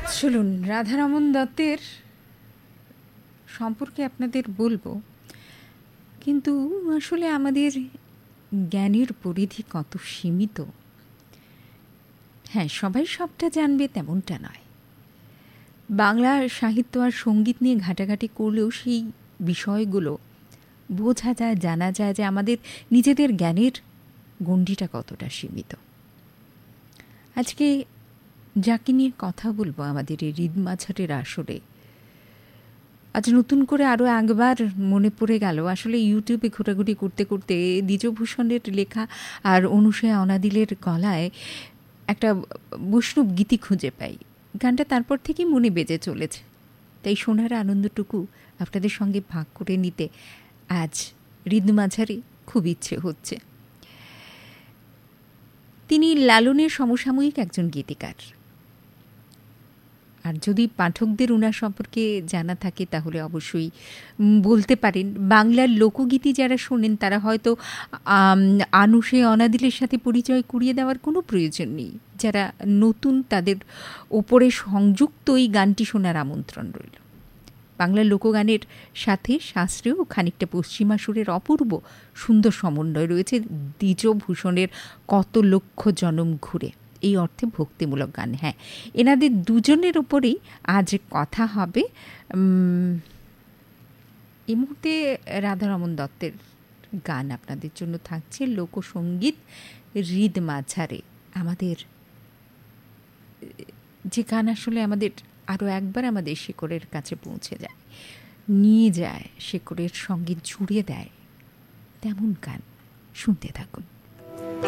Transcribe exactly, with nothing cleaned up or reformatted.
চলুন রাধারমণ দত্তের সম্পর্কে আপনাদের বলবো, কিন্তু আসলে আমাদের জ্ঞানের পরিধি কত সীমিত। হ্যাঁ, সবাই সবটা জানবে তেমনটা নয়। বাংলা সাহিত্য আর সঙ্গীত নিয়ে ঘাটাঘাটি করলেও সেই বিষয়গুলো বোঝা যায়, জানা যায় যে আমাদের নিজেদের জ্ঞানের গণ্ডিটা কতটা সীমিত। আজকে যাকে নিয়ে কথা বলবো আমাদের এই হৃদ মাঝারের আসরে, আজ নতুন করে আরও একবার মনে পড়ে গেল, আসলে ইউটিউবে ঘোরাঘুরি করতে করতে দ্বিজভূষণের লেখা আর অনুসূয়া অনাদিলের গলায় একটা বৈষ্ণব গীতি খুঁজে পাই। গানটা তারপর থেকেই মনে বেজে চলেছে, তাই শোনার আনন্দটুকু আপনাদের সঙ্গে ভাগ করে নিতে আজ হৃদ মাঝারে খুব ইচ্ছে হচ্ছে। তিনি লালনের সমসাময়িক একজন গীতিকার, আর যদি পাঠকদের ওনার সম্পর্কে জানা থাকে তাহলে অবশ্যই বলতে পারেন। বাংলার লোকগীতি যারা শোনেন তারা হয়তো অনুসূয়া অনাদিলের সাথে পরিচয় করিয়ে দেওয়ার কোনো প্রয়োজন নেই। যারা নতুন তাদের ওপরে সংযুক্ত এই গানটি শোনার আমন্ত্রণ রইল। বাংলার লোকগানের সাথে শাস্ত্রীয় খানিকটা পশ্চিমা সুরের অপূর্ব সুন্দর সমন্বয় রয়েছে দ্বিজভূষণের কত লক্ষ জনম ঘুরে, এই অর্থে ভক্তিমূলক গান। হ্যাঁ, এনাদের দুজনের ওপরেই আজ কথা হবে। এই মুহূর্তে রাধারমণ দত্তের গান আপনাদের জন্য থাকছে, লোকসঙ্গীত হৃদ মাঝারে। আমাদের যে গান আসলে আমাদের আরও একবার আমাদের শেকড়ের কাছে পৌঁছে যায়, নিয়ে যায়, শেকড়ের সঙ্গে জুড়ে দেয়, তেমন গান শুনতে থাকুন।